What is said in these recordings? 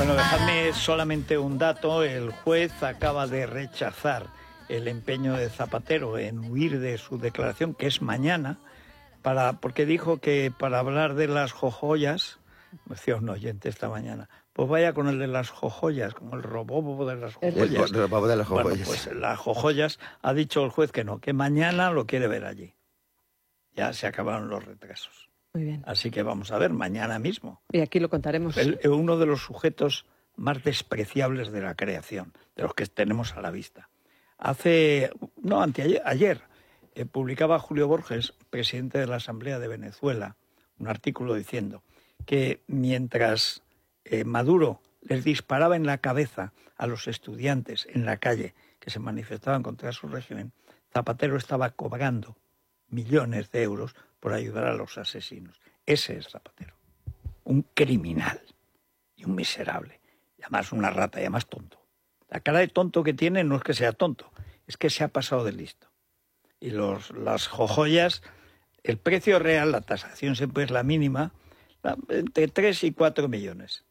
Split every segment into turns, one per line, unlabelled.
Bueno, dejadme solamente un dato. El juez acaba de rechazar el empeño de Zapatero en huir de su declaración, que es mañana, porque dijo que para hablar de las jojoyas, me decía un oyente esta mañana, pues vaya con el de las jojoyas, con el robobo de las jojoyas.
El robobo de las jojoyas.
Bueno, pues las jojoyas ha dicho el juez que no, que mañana lo quiere ver allí. Ya se acabaron los retrasos.
Muy bien.
Así que vamos a ver, mañana mismo.
Y aquí lo contaremos.
Uno de los sujetos más despreciables de la creación, de los que tenemos a la vista. Ayer publicaba Julio Borges, presidente de la Asamblea de Venezuela, un artículo diciendo que mientras Maduro les disparaba en la cabeza a los estudiantes en la calle que se manifestaban contra su régimen, Zapatero estaba cobrando millones de euros por ayudar a los asesinos. Ese es Zapatero, un criminal y un miserable, y además una rata y además tonto. La cara de tonto que tiene no es que sea tonto, es que se ha pasado de listo. Y las jojoyas, el precio real, la tasación siempre es la mínima, entre 3 y 4 millones.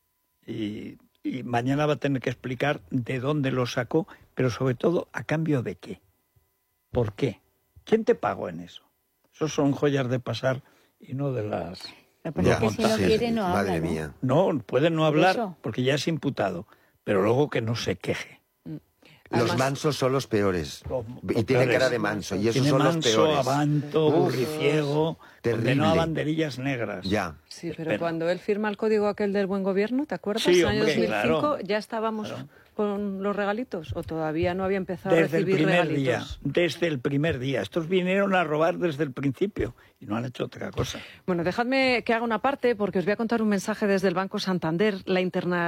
Y mañana va a tener que explicar de dónde lo sacó, pero sobre todo, ¿a cambio de qué? ¿Por qué? ¿Quién te pagó en eso? Esos son joyas de pasar y no de las...
Pero es que si no quiere no habla,
madre
¿no?
mía.
No, puede no hablar
eso.
porque ya es imputado, pero luego que no se queje.
Además,
Los mansos son los peores. Y tienen
peores.
cara de manso. Y esos
Tiene
son los
manso,
peores.
avanto, burriciego,
terrible.
condenado a banderillas negras.
Ya.
sí, pero cuando él firma el código aquel del buen gobierno, ¿te acuerdas?
Sí,
En el año
hombre,
2005
claro.
ya estábamos con los regalitos, o todavía no había empezado
Desde
a
el
recibir
primer
regalitos.
día, desde el primer día. Estos vinieron a robar desde el principio y no han hecho otra cosa.
Bueno, dejadme que haga una parte porque os voy a contar un mensaje desde el Banco Santander. La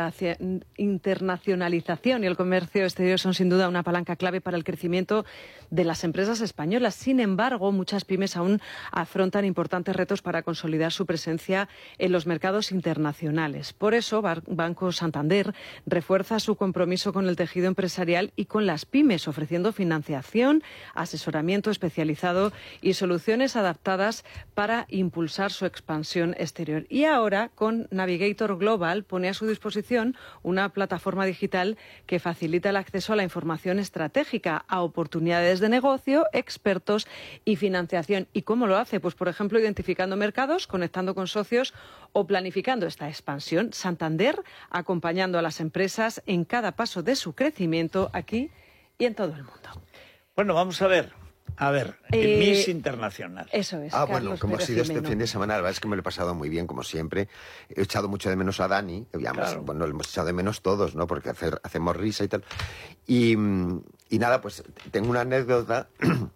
internacionalización y el comercio exterior son sin duda una palanca clave para el crecimiento de las empresas españolas. Sin embargo, muchas pymes aún afrontan importantes retos para consolidar su presencia en los mercados internacionales. Por eso, Banco Santander refuerza su compromiso con el tejido empresarial y con las pymes, ofreciendo financiación, asesoramiento especializado y soluciones adaptadas para impulsar su expansión exterior. Y ahora, con Navigator Global, pone a su disposición una plataforma digital que facilita el acceso a la información estratégica, a oportunidades de negocio, expertos y financiación. ¿Y cómo lo hace? Pues, por ejemplo, identificando mercados, conectando con socios o planificando esta expansión. Santander, acompañando a las empresas en cada paso de su crecimiento aquí y en todo el mundo.
Bueno, vamos a ver, Miss Internacional.
Eso es.
Bueno,
Carlos
como ha
Pérez
sido
Jimeno.
este fin de semana, la verdad es que me lo he pasado muy bien, como siempre. He echado mucho de menos a Dani, que
Claro.
bueno, lo hemos echado de menos todos, ¿no? Porque hacemos risa y tal. Y nada, pues tengo una anécdota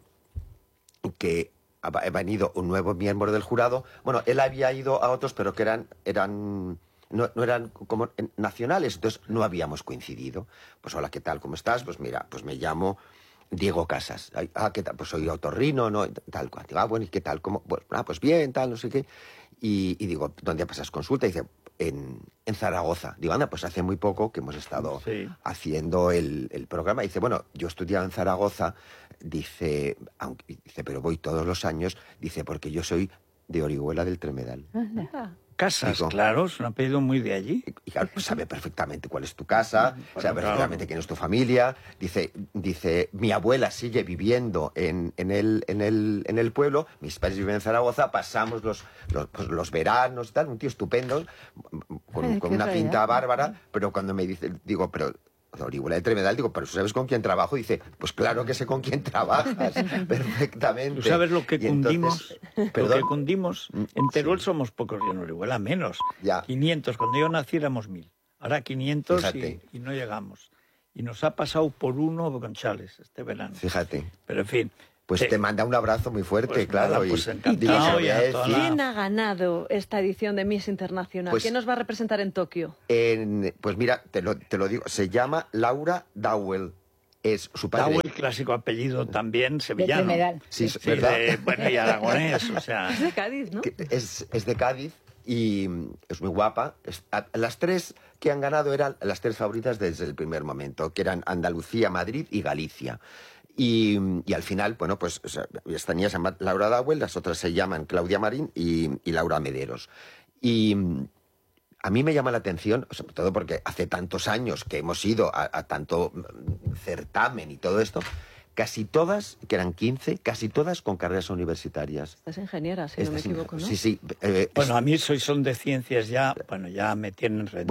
que ha venido un nuevo miembro del jurado. Bueno, él había ido a otros, pero que no eran como nacionales, entonces no habíamos coincidido. Pues hola, ¿qué tal? ¿Cómo estás? Pues mira, pues me llamo Diego Casas. ¿Qué tal? Pues soy otorrino, ¿no? Tal cual. Digo, bueno, ¿y qué tal? ¿Cómo? Pues bien, tal, no sé qué. Y digo, ¿dónde pasas consulta? Y dice, en Zaragoza. Digo, anda, pues hace muy poco que hemos estado haciendo el programa. Y dice, bueno, yo estudiaba en Zaragoza, dice, pero voy todos los años, dice, porque yo soy de Orihuela del Tremedal.
Casas,
Digo,
claro, es un apellido muy de allí.
Y claro, pues sabe perfectamente cuál es tu casa, sabe perfectamente quién es tu familia. Dice, mi abuela sigue viviendo en el pueblo, mis padres viven en Zaragoza, pasamos los veranos y tal, un tío estupendo, con una pinta bárbara, pero cuando me dice, digo, pero Orihuela de Tremedal, digo, pero ¿sabes con quién trabajo? Dice, pues claro que sé con quién trabajas, perfectamente.
¿Tú sabes lo que
Y
cundimos?
entonces,
Lo que cundimos, en Teruel somos pocos y en Orihuela menos.
Ya.
500, cuando yo nací éramos 1000. Ahora 500 y no llegamos. Y nos ha pasado por uno González este verano.
Fíjate.
Pero en fin.
Pues te manda un abrazo muy fuerte,
Pues
claro.
nada, pues
y
encantado,
digo,
y a toda la-
¿Quién ha ganado esta edición de Miss Internacional?
Pues-
¿Quién nos va a representar en Tokio?
Pues mira, te lo digo, se llama Laura Dowell. Es su padre.
Dowell, clásico apellido también sevillano.
Tremedal.
Sí,
Sí,
¿verdad?
bueno, y aragonés, o sea...
Es de Cádiz, ¿no?
Que es de Cádiz y es muy guapa. Las tres que han ganado eran las tres favoritas desde el primer momento, que eran Andalucía, Madrid y Galicia. Y al final, bueno, pues o sea, esta niña se llama Laura Dowell, las otras se llaman Claudia Marín y Laura Mederos. Y a mí me llama la atención, sobre todo porque hace tantos años que hemos ido a tanto certamen y todo esto, casi todas, que eran 15, casi todas con carreras universitarias.
Estás ingeniera, si no me equivoco, ¿no?
Sí, sí.
Bueno, a mí son de ciencias ya, bueno, ya me tienen rendido.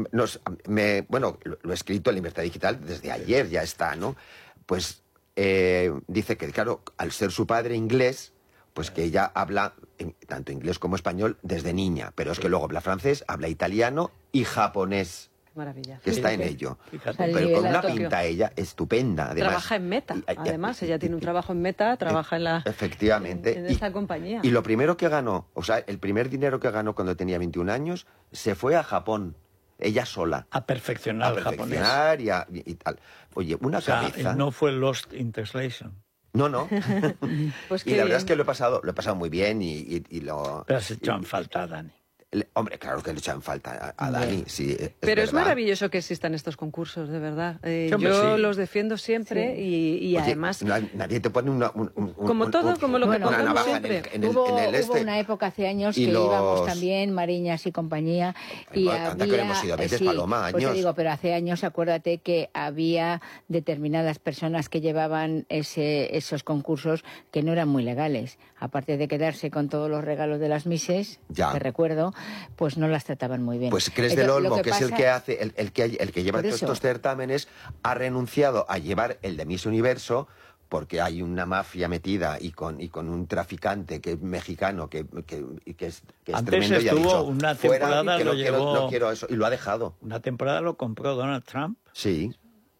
Bueno, lo he escrito en Libertad Digital desde ayer, ya está, ¿no? Pues dice que, claro, al ser su padre inglés, pues que ella habla tanto inglés como español desde niña, pero es que luego habla francés, habla italiano y japonés.
Maravilla.
Que está en ello.
Fíjate.
Pero con una pinta ella estupenda. Además,
trabaja en Meta, además. Ella tiene un trabajo en Meta, trabaja en la...
Efectivamente.
En esta compañía.
Y lo primero que ganó, o sea, el primer dinero que ganó cuando tenía 21 años, se fue a Japón. Ella sola.
A perfeccionar el japonés.
Y tal. Oye, una cabeza...
No fue Lost in Translation.
No.
Pues
y la verdad es que lo he pasado muy bien y lo...
Pero has hecho en falta, Dani.
Hombre, claro que le echan falta a Dani, sí.
Pero es
verdad.
maravilloso que existan estos concursos, de verdad.
Sí,
yo
sí.
los defiendo siempre y
Oye,
además...
nadie te pone
como todo, como lo que
una
pongamos
navaja
siempre.
Hubo una época hace años que íbamos también, Mariñas y compañía, y
anda que hemos ido a veces, Paloma,
pues te
años.
digo, pero hace años acuérdate que había determinadas personas que llevaban esos concursos que no eran muy legales. Aparte de quedarse con todos los regalos de las Misses, que recuerdo, pues no las trataban muy bien.
Pues Cres del Olmo, que es el que hace, el que lleva todos estos certámenes, ha renunciado a llevar el de Miss Universo porque hay una mafia metida y con un traficante que es mexicano que es
Antes
tremendo y ha
estuvo
dicho,
una
fuera,
temporada
que
lo llevó...
no quiero eso, y lo ha dejado.
Una temporada lo compró Donald Trump.
Sí.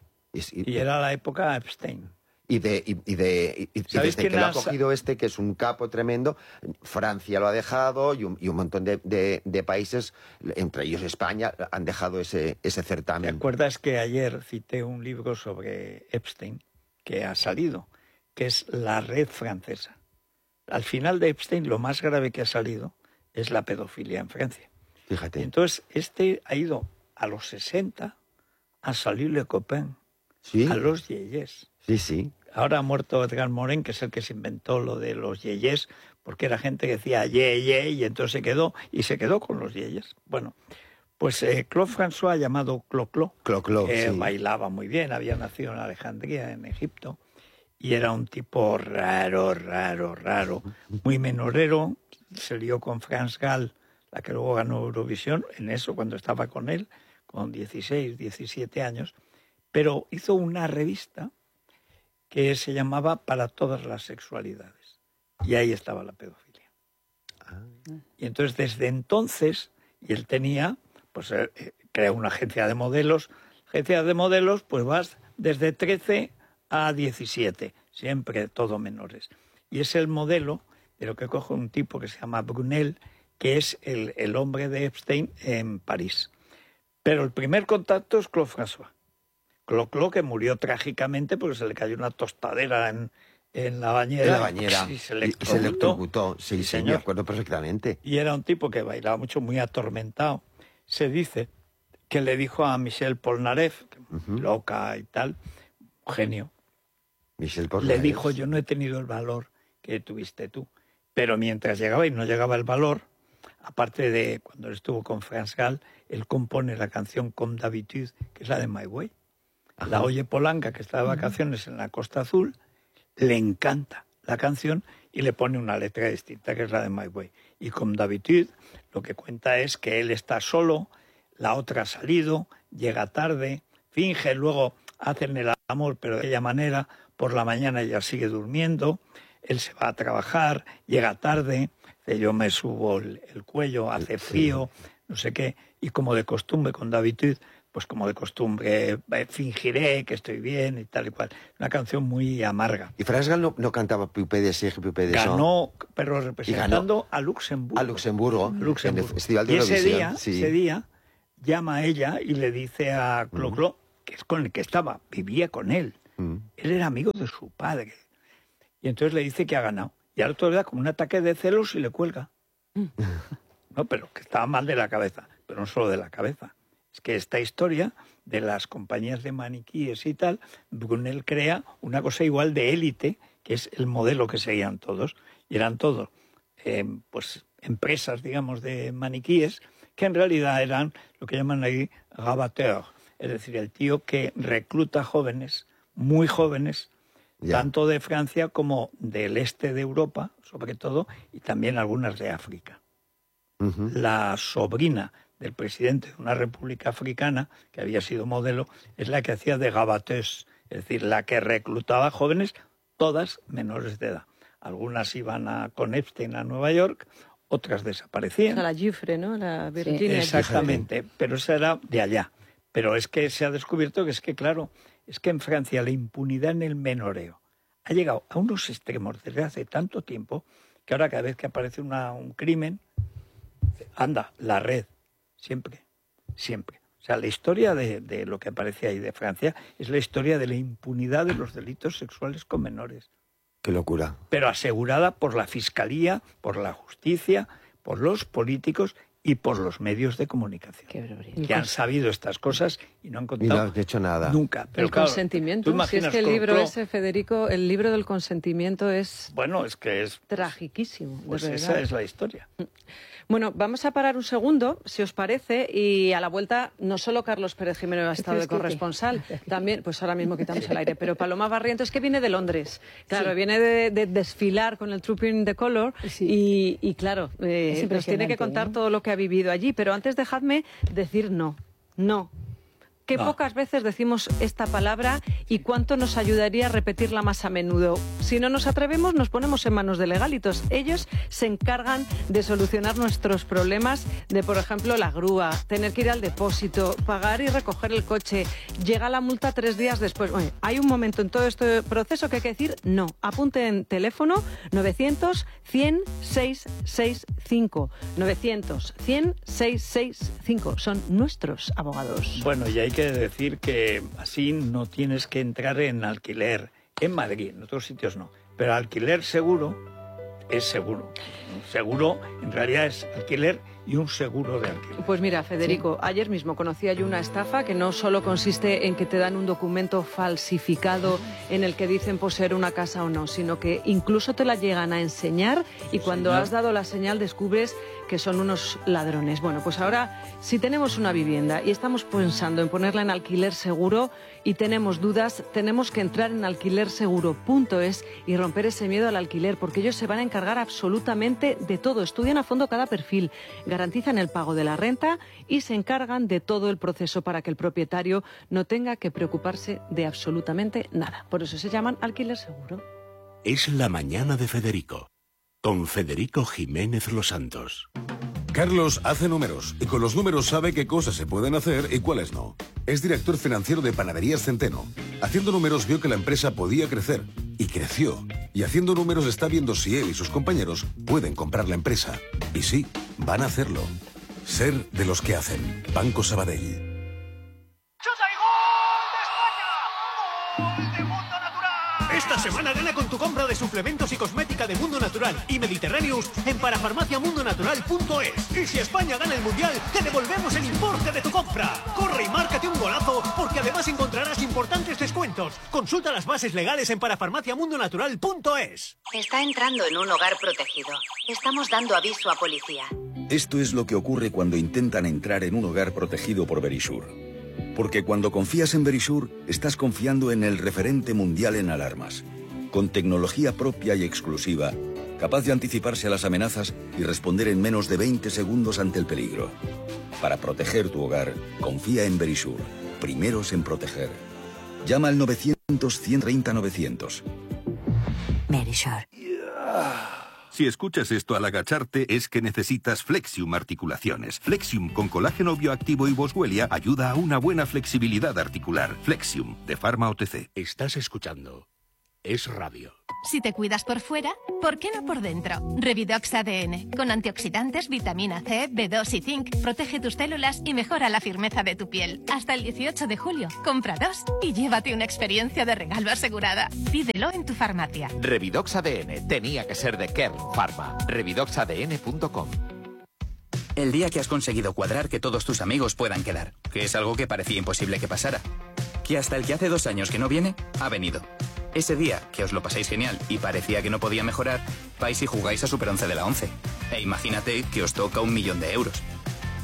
Y era la época Epstein.
Y desde que lo ha cogido que es un capo tremendo, Francia lo ha dejado y un montón de países, entre ellos España, han dejado ese certamen.
¿Te acuerdas que ayer cité un libro sobre Epstein que ha salido, que es La Red Francesa? Al final de Epstein lo más grave que ha salido es la pedofilia en Francia.
Fíjate.
Y entonces ha ido a los 60 a salir Le Copain,
¿Sí?
a los yeyés.
Sí.
Ahora ha muerto Edgar Morin, que es el que se inventó lo de los yeyés, porque era gente que decía ye, y entonces se quedó con los yeyés. Bueno, pues Claude François, llamado Clo-Clo,
sí.
bailaba muy bien, había nacido en Alejandría, en Egipto, y era un tipo raro, muy menorero. Se lió con France Gall, la que luego ganó Eurovisión, en eso, cuando estaba con él, con 16, 17 años, pero hizo una revista que se llamaba Para todas las sexualidades. Y ahí estaba la pedofilia. Y entonces, desde entonces, y él tenía, pues creó una agencia de modelos. Agencia de modelos, pues vas desde 13 a 17, siempre todo menores. Y es el modelo de lo que coge un tipo que se llama Brunel, que es el hombre de Epstein en París. Pero el primer contacto es Claude François. Clo, que murió trágicamente porque se le cayó una tostadera en la bañera.
En la bañera.
Y se
electrocutó. Sí, me acuerdo perfectamente.
Y era un tipo que bailaba mucho, muy atormentado. Se dice que le dijo a Michel Polnareff, loca y tal, un genio.
Michel Polnareff.
Le dijo, yo no he tenido el valor que tuviste tú. Pero mientras llegaba y no llegaba el valor, aparte de cuando él estuvo con France Gall, él compone la canción Comme d'habitude, que es la de My Way. La oye Polanca, que está de vacaciones en la Costa Azul, le encanta la canción y le pone una letra distinta, que es la de My Way. Y Comme d'habitude, lo que cuenta es que él está solo, la otra ha salido, llega tarde, finge, luego hacen el amor, pero de aquella manera, por la mañana ella sigue durmiendo, él se va a trabajar, llega tarde, yo me subo el cuello, hace frío, no sé qué, y como de costumbre, con d'habitude, pues como de costumbre, fingiré que estoy bien y tal y cual. Una canción muy amarga.
¿Y France Gall no cantaba Pupe de Serge, Pupe de Son?
Ganó, pero representando a Luxemburgo.
A Luxemburgo, en el Festival de
y
Eurovisión.
ese día llama a ella y le dice a Clo, que es con el que vivía con él. Él era amigo de su padre. Y entonces le dice que ha ganado. Y al otro le da como un ataque de celos y le cuelga. No, pero que estaba mal de la cabeza. Pero no solo de la cabeza. Es que esta historia de las compañías de maniquíes y tal, Brunel crea una cosa igual de élite, que es el modelo que seguían todos. Y eran todos, pues, empresas, digamos, de maniquíes que en realidad eran lo que llaman ahí rabatteur, es decir, el tío que recluta jóvenes, muy jóvenes, tanto de Francia como del este de Europa, sobre todo, y también algunas de África. La sobrina del presidente de una república africana, que había sido modelo, es la que hacía de rabatteuse, es decir, la que reclutaba jóvenes, todas menores de edad. Algunas iban con Epstein a Nueva York, otras desaparecían.
La Giuffre, ¿no? La Virginia.
Sí, exactamente, pero esa era de allá. Pero es que se ha descubierto que claro, es que en Francia la impunidad en el menoreo ha llegado a unos extremos desde hace tanto tiempo que ahora cada vez que aparece un crimen, anda, la red, siempre. O sea, la historia de lo que aparece ahí de Francia es la historia de la impunidad de los delitos sexuales con menores.
Qué locura.
Pero asegurada por la Fiscalía, por la Justicia, por los políticos y por los medios de comunicación. Que han sabido estas cosas y no han contado
y no han hecho nada.
Nunca.
Pero el consentimiento, si es que el libro ese, Federico, el libro del consentimiento es...
Bueno, es que es...
tragiquísimo.
Pues esa es la historia.
Bueno, vamos a parar un segundo, si os parece, y a la vuelta no solo Carlos Pérez Jimeno ha estado de corresponsal, también, pues ahora mismo quitamos el aire, pero Paloma Barrientos, que viene de Londres, claro, viene de desfilar con el Trooping the Colour y claro, nos tiene que contar todo lo que ha vivido allí, pero antes dejadme decir no. Que pocas veces decimos esta palabra y cuánto nos ayudaría a repetirla más a menudo. Si no nos atrevemos, nos ponemos en manos de legalitos. Ellos se encargan de solucionar nuestros problemas de, por ejemplo, la grúa, tener que ir al depósito, pagar y recoger el coche. Llega la multa 3 días después. Oye, hay un momento en todo este proceso que hay que decir no. Apunte en teléfono 900-100-665. 900-100-665. Son nuestros abogados.
Bueno, y hay que decir que así no tienes que entrar en alquiler en Madrid, en otros sitios no, pero alquiler seguro es seguro. Seguro en realidad es alquiler y un seguro de alquiler.
Pues mira, Federico, ayer mismo conocía yo una estafa que no solo consiste en que te dan un documento falsificado en el que dicen poseer una casa o no, sino que incluso te la llegan a enseñar y cuando has dado la señal descubres que son unos ladrones. Bueno, pues ahora, si tenemos una vivienda y estamos pensando en ponerla en alquiler seguro y tenemos dudas, tenemos que entrar en alquilerseguro.es y romper ese miedo al alquiler, porque ellos se van a encargar absolutamente de todo. Estudian a fondo cada perfil, garantizan el pago de la renta y se encargan de todo el proceso para que el propietario no tenga que preocuparse de absolutamente nada. Por eso se llaman alquiler seguro.
Es la mañana de Federico, con Federico Jiménez Los Santos.
Carlos hace números y con los números sabe qué cosas se pueden hacer y cuáles no. Es director financiero de Panaderías Centeno. Haciendo números vio que la empresa podía crecer y creció. Y haciendo números está viendo si él y sus compañeros pueden comprar la empresa. Y sí, van a hacerlo. Ser de los que hacen. Banco Sabadell.
Esta semana gana con tu compra de suplementos y cosmética de Mundo Natural y Mediterráneos en parafarmaciamundonatural.es. Y si España gana el Mundial, te devolvemos el importe de tu compra. Corre y márcate un golazo, porque además encontrarás importantes descuentos. Consulta las bases legales en parafarmaciamundonatural.es.
Está entrando en un hogar protegido. Estamos dando aviso a policía.
Esto es lo que ocurre cuando intentan entrar en un hogar protegido por Verisure. Porque cuando confías en Verisure, estás confiando en el referente mundial en alarmas. Con tecnología propia y exclusiva, capaz de anticiparse a las amenazas y responder en menos de 20 segundos ante el peligro. Para proteger tu hogar, confía en Verisure. Primeros en proteger. Llama al 900-130-900.
Verisure.
Si escuchas esto al agacharte es que necesitas Flexium Articulaciones. Flexium con colágeno bioactivo y boswellia ayuda a una buena flexibilidad articular. Flexium, de Pharma OTC.
Estás escuchando Es Radio.
Si te cuidas por fuera, ¿por qué no por dentro? Revidox ADN, con antioxidantes, vitamina C, B2 y zinc, protege tus células y mejora la firmeza de tu piel. Hasta el 18 de julio, compra 2 y llévate una experiencia de regalo asegurada. Pídelo en tu farmacia.
Revidox ADN, tenía que ser de Kern Pharma. Revidoxadn.com.
El día que has conseguido cuadrar que todos tus amigos puedan quedar, que es algo que parecía imposible que pasara. Que hasta el que hace 2 años que no viene, ha venido. Ese día, que os lo pasáis genial y parecía que no podía mejorar, vais y jugáis a Super 11 de la 11. E imagínate que os toca 1 millón de euros.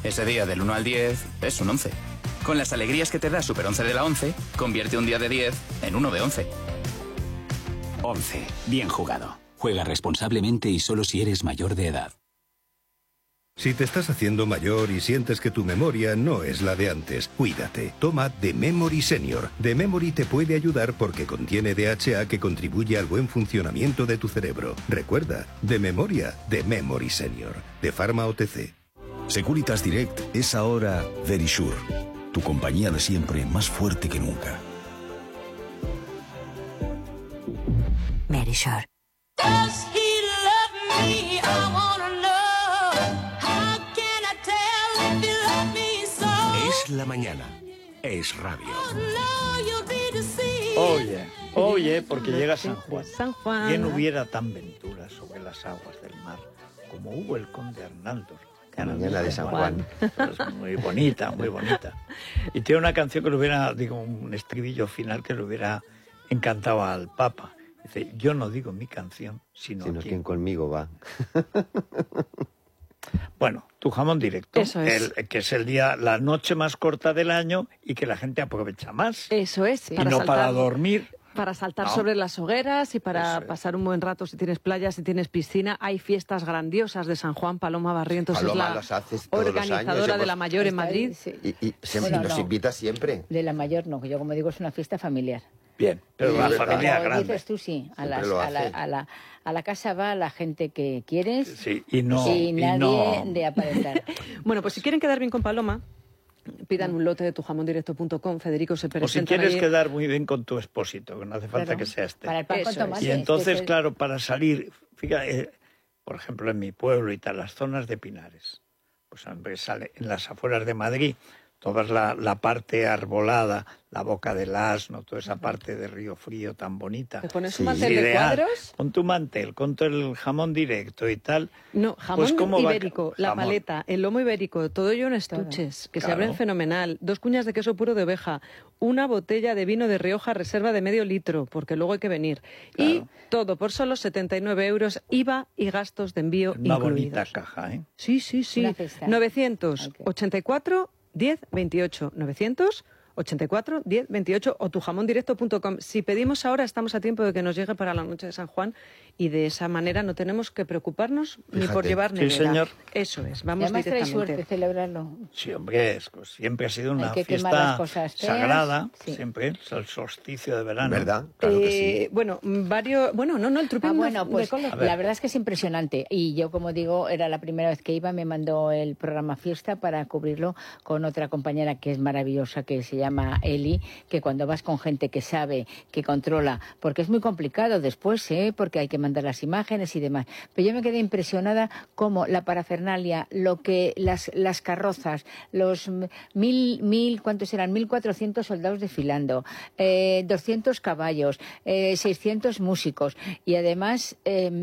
Ese día del 1 al 10 es un 11. Con las alegrías que te da Super 11 de la 11, convierte un día de 10 en uno de 11.
11. Bien jugado. Juega responsablemente y solo si eres mayor de edad.
Si te estás haciendo mayor y sientes que tu memoria no es la de antes, cuídate. Toma The Memory Senior. The Memory te puede ayudar porque contiene DHA que contribuye al buen funcionamiento de tu cerebro. Recuerda, de memoria, The Memory Senior. De Pharma OTC.
Securitas Direct es ahora Verisure. Tu compañía de siempre más fuerte que nunca.
Verisure.
Es la mañana. Es radio.
Oye, porque llega San Juan.
San Juan.
¿Quién hubiera tan ventura sobre las aguas del mar como hubo el conde Arnaldo?
La mañana de San Juan.
Es muy bonita, muy bonita. Y tiene una canción que le hubiera, un estribillo final que le hubiera encantado al Papa. Dice, yo no digo mi canción, sino
quien conmigo va.
Bueno, tu jamón directo.
Eso es.
Que es el día, la noche más corta del año y que la gente aprovecha más.
Eso es.
Y no para dormir.
Para saltar sobre las hogueras y para pasar un buen rato si tienes playa, si tienes piscina. Hay fiestas grandiosas de San Juan. Paloma Barrientos es la organizadora de la Mayor en Madrid.
Sí. Y siempre nos invita siempre.
De la Mayor no, que yo como digo es una fiesta familiar.
Bien, pero la familia grande.
Dices tú sí, a la casa va la gente que quieres
y
nadie de aparentar.
Bueno, pues si quieren quedar bien con Paloma, pidan un lote de tujamondirecto.com. Federico se presenta.
O si quieres quedar muy bien con tu expósito, que no hace falta que sea este.
Para el pan con tomate.
Y entonces, claro, para salir, fíjate, por ejemplo, en mi pueblo y tal, las zonas de pinares, pues hombre, sale en las afueras de Madrid, toda la parte arbolada, la Boca del Asno, toda esa parte de Río Frío tan bonita.
¿Te pones un mantel de cuadros?
Con tu mantel, con todo el jamón directo y tal.
No, jamón ibérico, la paleta, el lomo ibérico, todo ello en estuches, que se abren fenomenal. 2 cuñas de queso puro de oveja, una botella de vino de Rioja reserva de medio litro, porque luego hay que venir. Claro. Y todo por solo 79 €, IVA y gastos de envío incluidos.
Una bonita caja, ¿eh?
Sí. 984 10 28 984 10 28 o tujamondirecto.com. Si pedimos ahora, estamos a tiempo de que nos llegue para la noche de San Juan y de esa manera no tenemos que preocuparnos ni por llevar nevera.
Sí, señor.
Eso es, vamos
directamente. Además trae suerte celebrarlo.
Sí, hombre, siempre ha sido una fiesta sagrada, siempre, es el solsticio de verano.
¿Verdad? Claro que sí.
El trupín
pues la verdad es que es impresionante y yo, como digo, era la primera vez que iba, me mandó el programa Fiesta para cubrirlo con otra compañera que es maravillosa, que se llama Eli, que cuando vas con gente que sabe, que controla, porque es muy complicado después, porque hay que mandar las imágenes y demás. Pero yo me quedé impresionada como la parafernalia, lo que las carrozas, los ¿cuántos eran? 1.400 soldados desfilando, 200 caballos, 600 músicos y además,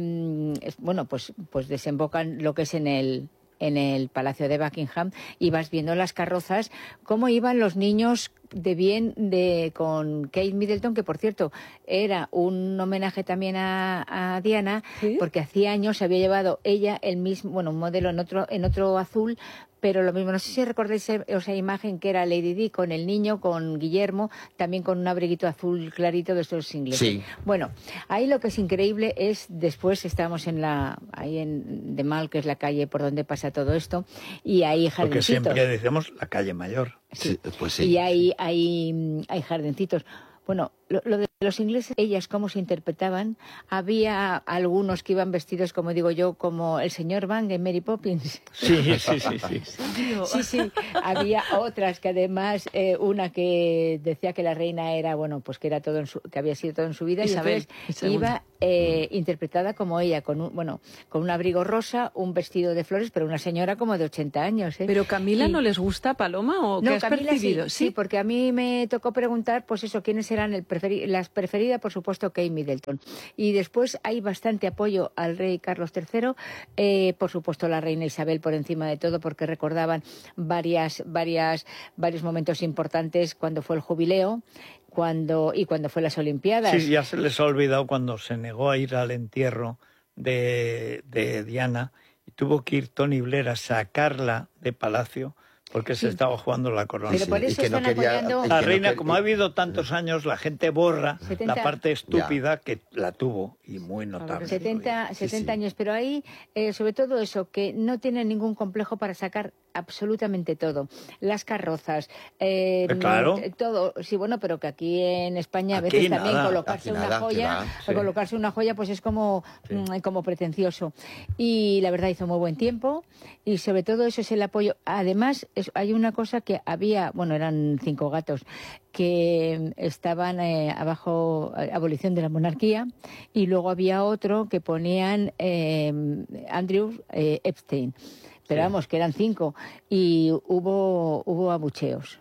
pues desembocan lo que es en el Palacio de Buckingham y vas viendo las carrozas, cómo iban los niños con Kate Middleton, que por cierto era un homenaje también a Diana, porque hacía años había llevado ella el mismo, un modelo en otro azul, pero lo mismo, no sé si recordáis esa imagen que era Lady Di con el niño, con Guillermo, también con un abriguito azul clarito de estos ingleses. Sí. Bueno, ahí lo que es increíble es, después estábamos ahí en The Mall, que es la calle por donde pasa todo esto, y hay jardincitos.
Porque siempre decimos la calle mayor.
Sí, pues sí.
Y hay jardincitos. Bueno, lo de los ingleses, ellas cómo se interpretaban, había algunos que iban vestidos, como digo yo, como el señor Bang en Mary Poppins.
Sí.
Sí, había otras que además, una que decía que la reina era, que era todo que había sido todo en su vida,
Isabel,
y entonces iba interpretada como ella, con un abrigo rosa, un vestido de flores, pero una señora como de 80 años.
¿Pero Camila no les gusta, Paloma, o qué has
Camila
percibido?
Sí, porque a mí me tocó preguntar, pues eso, quiénes eran las preferidas, por supuesto, Kate Middleton. Y después hay bastante apoyo al rey Carlos III, por supuesto la reina Isabel por encima de todo, porque recordaban varios momentos importantes cuando fue el jubileo, cuando fue las Olimpiadas.
Sí, ya se les ha olvidado cuando se negó a ir al entierro de Diana y tuvo que ir Tony Blair a sacarla de palacio porque se estaba jugando la corona.
Pero por eso están apoyando...
La reina, como ha habido tantos años, la gente borra
70...
la parte estúpida que la tuvo, y muy notable.
70 años, pero ahí, sobre todo eso, que no tienen ningún complejo para sacar absolutamente todo. Las carrozas,
claro.
Todo. Sí, bueno, pero que aquí en España a veces también colocarse una joya, pues es como pretencioso. Y la verdad hizo muy buen tiempo, y sobre todo eso es el apoyo. Además, hay una cosa que había, bueno, eran 5 gatos que estaban abajo, abolición de la monarquía, y luego había otro que ponían Andrew Epstein, pero vamos, que eran 5, y hubo abucheos.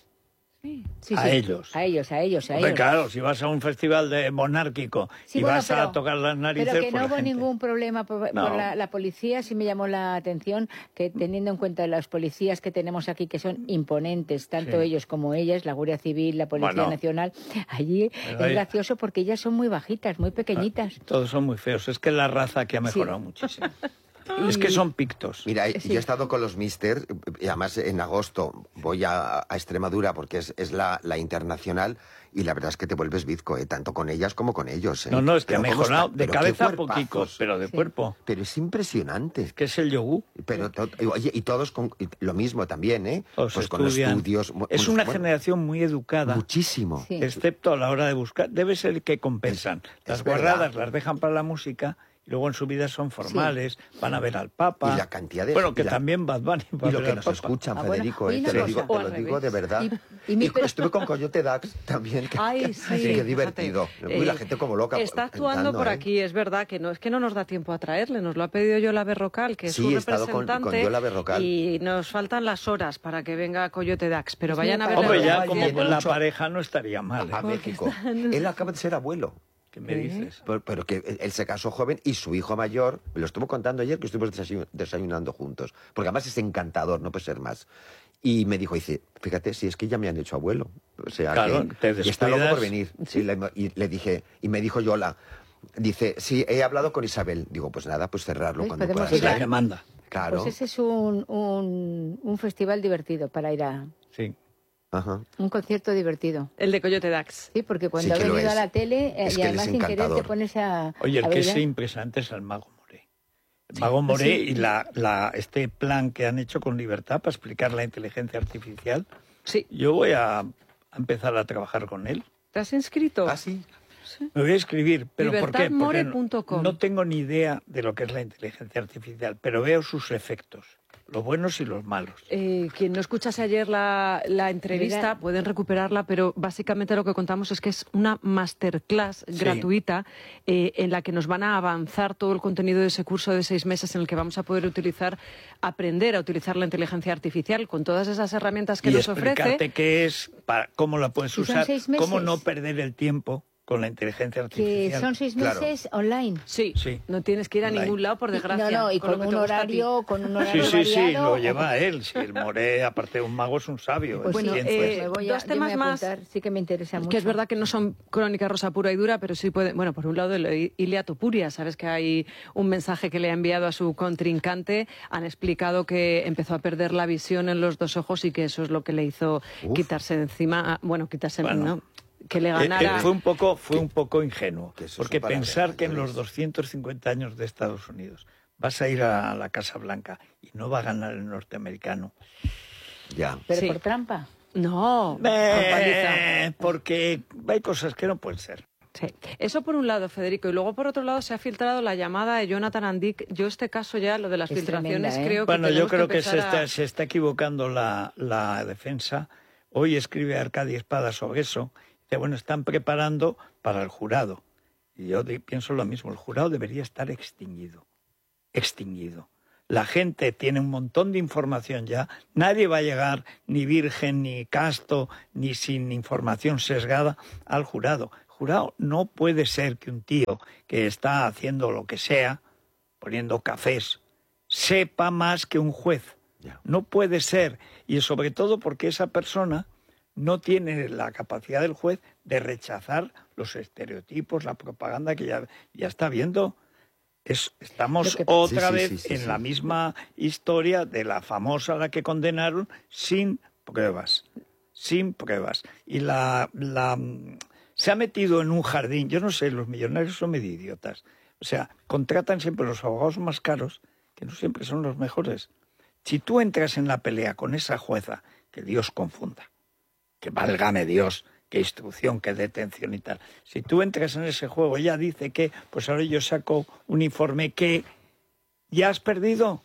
Sí,
a ellos.
A ellos.
Claro, si vas a un festival monárquico vas a tocar las narices...
Pero que no hubo ningún problema por la policía. Sí me llamó la atención que, teniendo en cuenta las policías que tenemos aquí, que son imponentes, tanto ellos como ellas, la Guardia Civil, la Policía Nacional, allí es gracioso porque ellas son muy bajitas, muy pequeñitas.
Todos son muy feos. Es que es la raza que ha mejorado muchísimo. Es que son pictos.
Mira, yo he estado con los Mister, y además en agosto voy a Extremadura porque es la internacional, y la verdad es que te vuelves bizco, tanto con ellas como con ellos.
No, es que ha mejorado de cabeza poquicos, pero de cuerpo.
Pero es impresionante.
Es que es el yogur.
Pero, oye, y todos con lo mismo también,
pues
con estudios.
Es una generación muy educada.
Muchísimo.
Sí. Excepto a la hora de buscar. Debe ser que compensan. Las guarradas las dejan para la música. Y luego en su vida son formales, van a ver al Papa.
Y la cantidad de...
Bueno, que también Bad Bunny va a ver al Papa.
Y lo que nos escuchan, Federico, te lo digo de verdad. Estuve con Coyote Dax también, que divertido. La gente como loca.
Está actuando por aquí, es verdad, que no nos da tiempo a traerle. Nos lo ha pedido Yola Berrocal, que es su representante.
Con Yola Berrocal.
Y nos faltan las horas para que venga Coyote Dax, pero vayan a ver...
Hombre, ya como la pareja no estaría mal.
A México. Él acaba de ser abuelo.
¿Qué me dices?
Pero que él se casó joven y su hijo mayor, me lo estuvo contando ayer, que estuvimos desayunando juntos, porque además es encantador, no puede ser más. Y me dijo, fíjate, si es que ya me han hecho abuelo. O sea,
claro,
que está loco por venir.
Sí.
Y le dije, y me dijo Yola, dice, sí, he hablado con Isabel. Digo, pues nada, pues cerrarlo cuando puedas.
Es la que manda.
Claro.
Pues ese es un festival divertido para ir a...
Sí.
Ajá.
Un concierto divertido.
El de Coyote Dax.
Sí, porque cuando ha venido a la tele y además sin querer te pones a...
Oye, el que es impresionante es el Mago Moré. El Mago Moré y este plan que han hecho con Libertad para explicar la inteligencia artificial.
Sí.
Yo voy a empezar a trabajar con él.
¿Te has inscrito?
Ah, sí.
Me voy a escribir, pero ¿por qué? Porque no tengo ni idea de lo que es la inteligencia artificial, pero veo sus efectos. Los buenos y los malos.
Quien no escuchase ayer la entrevista pueden recuperarla, pero básicamente lo que contamos es que es una masterclass gratuita en la que nos van a avanzar todo el contenido de ese curso de 6 meses en el que vamos a poder aprender a utilizar la inteligencia artificial con todas esas herramientas que nos ofrece. Y
explicarte qué es, cómo la puedes usar, cómo no perder el tiempo con la inteligencia artificial.
Que son 6 meses online.
Sí, no tienes que ir a ningún lado, por desgracia.
No, y con un horario
Sí, lo lleva él. Si el Moré, aparte de un mago, es un sabio.
Pues
bueno, dos temas más.
Sí que me interesa mucho.
Que es verdad que no son crónica rosa pura y dura, pero sí pueden... Bueno, por un lado, Ilia Topuria, sabes que hay un mensaje que le ha enviado a su contrincante. Han explicado que empezó a perder la visión en los 2 ojos y que eso es lo que le hizo quitarse de encima... ¿no? Que le ganara...
Fue un poco ingenuo, porque pensar que en los 250 años de Estados Unidos vas a ir a la Casa Blanca y no va a ganar el norteamericano.
Ya.
¿Pero por trampa?
No,
porque hay cosas que no pueden ser.
Sí. Eso por un lado, Federico, y luego por otro lado se ha filtrado la llamada de Jonathan Andic. Yo este caso ya, lo de las filtraciones, creo que
yo creo que se está equivocando la defensa. Hoy escribe Arcadia Espada sobre eso. Bueno, están preparando para el jurado. Y yo pienso lo mismo, el jurado debería estar extinguido. La gente tiene un montón de información ya. Nadie va a llegar ni virgen, ni casto, ni sin información sesgada al jurado. Jurado no puede ser que un tío que está haciendo lo que sea, poniendo cafés, sepa más que un juez. No puede ser. Y sobre todo porque esa persona no tiene la capacidad del juez de rechazar los estereotipos, la propaganda que ya está viendo. Estamos otra vez en la misma historia de la famosa a la que condenaron sin pruebas. Y se ha metido en un jardín. Yo no sé, los millonarios son medio idiotas. O sea, contratan siempre los abogados más caros, que no siempre son los mejores. Si tú entras en la pelea con esa jueza, que Dios confunda, que válgame Dios, qué instrucción, qué detención y tal. Si tú entras en ese juego, ella dice que, pues ahora yo saco un informe que ya has perdido,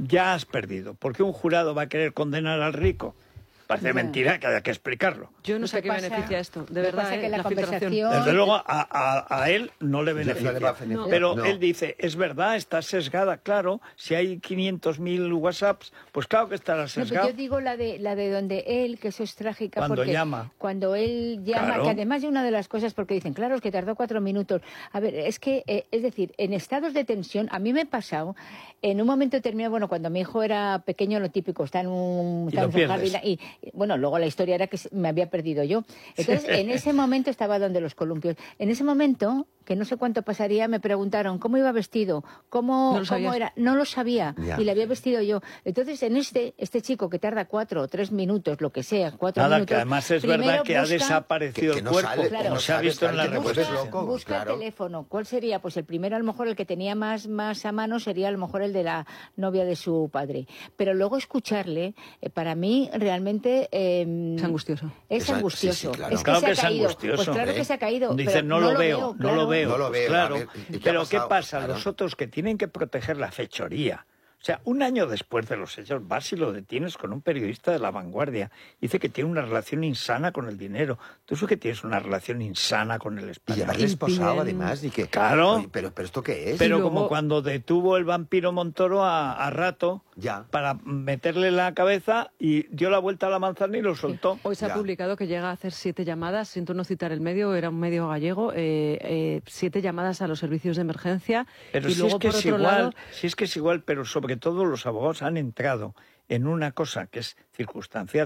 ¿Por qué un jurado va a querer condenar al rico? Parece mentira que haya que explicarlo.
Yo no sé a qué beneficia esto, de verdad,
que la
filtración.
Desde luego a él no le beneficia.
No.
Pero él dice, es verdad, está sesgada, claro. Si hay 500.000 WhatsApps, pues claro que estará sesgado.
Pero yo digo la de donde él, que eso es trágica.
Cuando llama.
Cuando él llama, claro. Que además de una de las cosas, porque dicen, claro, es que tardó 4 minutos. A ver, es que, es decir, en estados de tensión, a mí me ha pasado, en un momento determinado, bueno, cuando mi hijo era pequeño, lo típico, está en un jardín y bueno, luego la historia era que me había perdido yo. Entonces, en ese momento estaba donde los columpios. En ese momento, que no sé cuánto pasaría, me preguntaron cómo iba vestido, cómo era. No lo sabía, y le había vestido yo. Entonces, en este chico que tarda 4 o 3 minutos, lo que sea, 4 minutos...
que además es verdad que ha desaparecido el cuerpo, como se ha visto en la reposición.
Busca el teléfono. ¿Cuál sería? Pues el primero, a lo mejor, el que tenía más a mano sería a lo mejor el de la novia de su padre. Pero luego escucharle, para mí, realmente...
es angustioso.
Es angustioso.
Sí, claro.
Es que
claro
se
que
ha
es
caído.
angustioso.
Pues claro que se ha caído.
Dicen, no lo veo. Claro. Pero ¿qué pasa?
Claro.
Los otros que tienen que proteger la fechoría. O sea, un año después de los hechos, vas y lo detienes con un periodista de La Vanguardia. Dice que tiene una relación insana con el dinero. Tú sabes que tienes una relación insana con el español.
Y llevarle esposado, además. Y que,
claro.
Oye, ¿pero esto qué es?
Pero
luego...
como cuando detuvo el vampiro Montoro a Rato para meterle en la cabeza y dio la vuelta a la manzana y lo soltó.
Hoy se ha publicado que llega a hacer 7 llamadas, siento no citar el medio, era un medio gallego, 7 llamadas a los servicios de emergencia.
Pero
y
si
luego,
es que
por
es
otro
igual,
lado...
si es que es igual, pero sobre todo los abogados han entrado en una cosa que es circunstancial,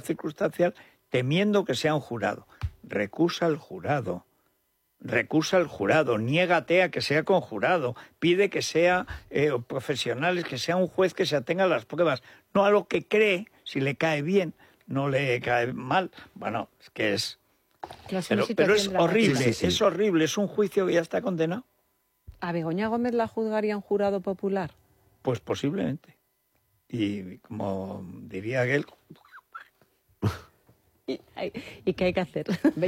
temiendo que sea un jurado. Recusa el jurado, niégate a que sea con jurado, pide que sea profesionales, que sea un juez que se atenga a las pruebas, no a lo que cree, si le cae bien, no le cae mal. Bueno, es que es... Pero es horrible, es horrible, es un juicio que ya está condenado.
¿A Begoña Gómez la juzgaría un jurado popular?
Pues posiblemente. Y como diría aquel...
¿Y qué hay que hacer?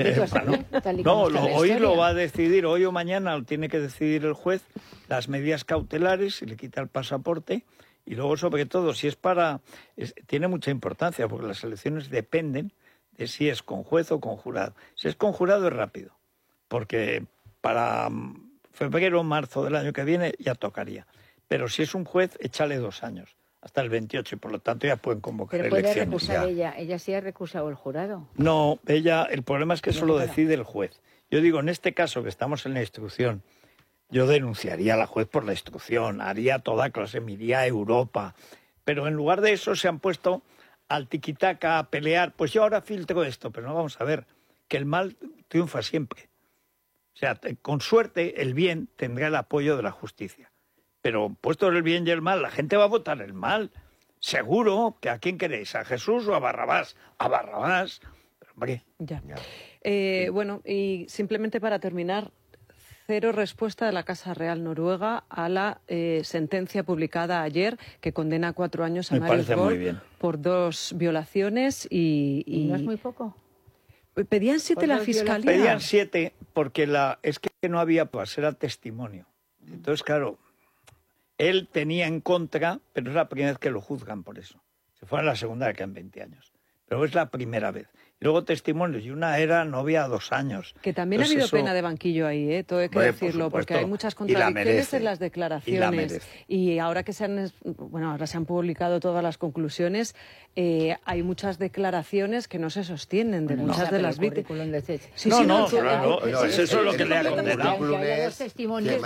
Hoy lo va a decidir, hoy o mañana tiene que decidir el juez las medidas cautelares, si le quita el pasaporte, y luego sobre todo, si es tiene mucha importancia, porque las elecciones dependen de si es con juez o con jurado. Si es con jurado es rápido, porque para febrero o marzo del año que viene ya tocaría. Pero si es un juez, échale 2 años, hasta el 28, y por lo tanto ya pueden convocar elecciones.
¿Pero puede recusar ella sí ha recusado el jurado?
No, el problema es que eso lo decide el juez. Yo digo, en este caso que estamos en la instrucción, yo denunciaría a la juez por la instrucción, haría toda clase, me iría a Europa, pero en lugar de eso se han puesto al tiquitaca a pelear, pues yo ahora filtro esto, pero no, vamos a ver, que el mal triunfa siempre. O sea, con suerte el bien tendrá el apoyo de la justicia. Pero puesto el bien y el mal, la gente va a votar el mal. Seguro que ¿a quién queréis? ¿A Jesús o a Barrabás? A Barrabás. Pero, hombre.
Ya. Bueno, y simplemente para terminar, 0 respuesta de la Casa Real Noruega a la sentencia publicada ayer que condena a 4 años a Marius Borg por 2 violaciones y...
¿No es muy poco?
Pedían 7 la Fiscalía.
Pedían 7 porque es que no había pruebas, era testimonio. Entonces, claro... Él tenía en contra, pero es la primera vez que lo juzgan por eso. Se fue a la segunda vez que en 20 años. Pero es la primera vez. Y luego testimonios, y una era novia a 2 años.
Que también ha habido pena de banquillo ahí, todo hay que decirlo, porque hay muchas contradicciones en las declaraciones. Y ahora que se han publicado todas las conclusiones, hay muchas declaraciones que no se sostienen de muchas de las víctimas.
Claro, eso es lo que le ha condenado.